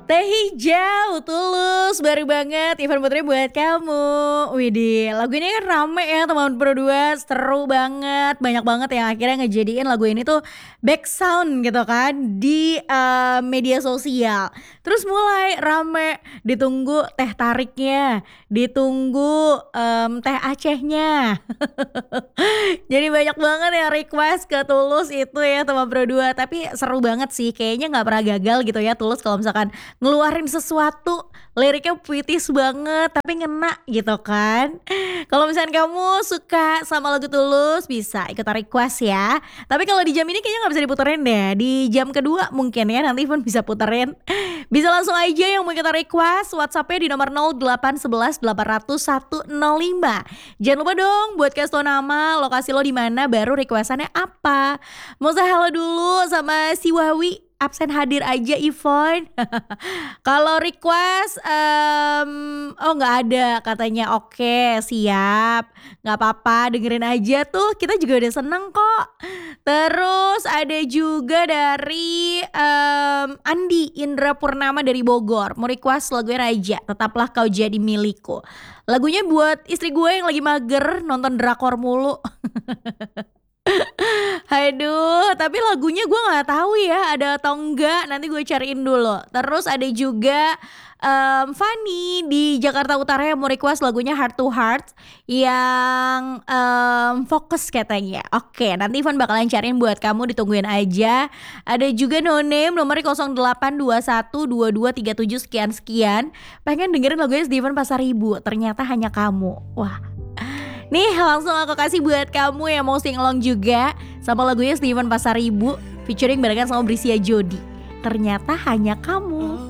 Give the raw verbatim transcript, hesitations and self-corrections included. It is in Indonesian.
Teh hijau, Tulus, baru banget Ivan Putri buat kamu. Widih, lagu ini kan rame ya teman berdua, seru banget. Banyak banget yang akhirnya ngejadiin lagu ini tuh back sound gitu kan di eh, media sosial. Terus mulai rame, ditunggu teh tariknya, ditunggu em, teh Acehnya. Jadi banyak banget yang request ke Tulus itu ya teman berdua. Tapi seru banget sih, kayaknya nggak pernah gagal gitu ya Tulus kalau misalkan ngeluarin sesuatu liriknya puitis banget tapi ngena gitu kan. Kalau misalnya kamu suka sama lagu Tulus bisa ikutan request ya. Tapi kalau di jam ini kayaknya nggak bisa diputerin deh. Di jam kedua mungkin ya nanti pun bisa puterin. Bisa langsung aja yang mau ikutan request WhatsAppnya di nomor nol delapan satu satu delapan nol nol satu nol lima. Jangan lupa dong buat kasih tau nama, lokasi lo di mana, baru requestannya apa. Mau saya halo dulu sama si Wawi. Absen hadir aja Ivon. Kalau request em, oh nggak ada katanya. Oke siap, nggak apa-apa, dengerin aja tuh, kita juga udah seneng kok. Terus ada juga dari em, Andi Indra Purnama dari Bogor, mau request lagunya Raja, Tetaplah Kau Jadi Milikku. Lagunya buat istri gue yang lagi mager nonton drakor mulu. Aduh, tapi lagunya gue nggak tahu ya ada atau enggak. Nanti gue cariin dulu. Terus ada juga em, Fanny di Jakarta Utara yang mau request lagunya Heart to Heart yang em, fokus katanya. Oke, nanti Ivan bakalan cariin buat kamu, ditungguin aja. Ada juga No Name nomor nol delapan dua satu dua dua tiga tujuh sekian sekian. Pengen dengerin lagunya Steven Pasaribu. Ternyata hanya kamu. Wah. Nih langsung aku kasih buat kamu yang mau sing along juga sama lagunya Steven Pasaribu featuring barengan sama Brisia Jodi. Ternyata hanya kamu.